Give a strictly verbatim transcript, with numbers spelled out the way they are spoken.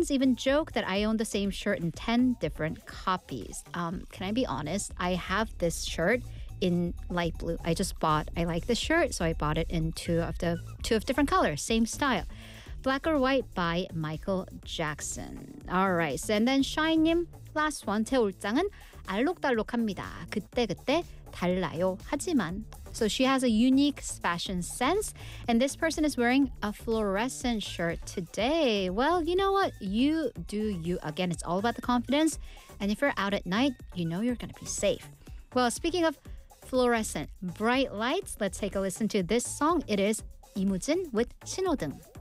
friends even joke that I own the same shirt in ten different copies. Um, can I be honest? I have this shirt in light blue. I just bought, I like the shirt, so I bought it in two of the two of different colors, same style. Black or White by Michael Jackson. Alright, so and then Shine님, last one. 제 옷장은 알록달록합니다. 그때그때 달라요. 하지만. So she has a unique fashion sense, and this person is wearing a fluorescent shirt today. Well, you know what? You do you. Again, it's all about the confidence, and if you're out at night, you know you're going to be safe. Well, speaking of fluorescent, bright lights, let's take a listen to this song. It is 이무진 with 신호등.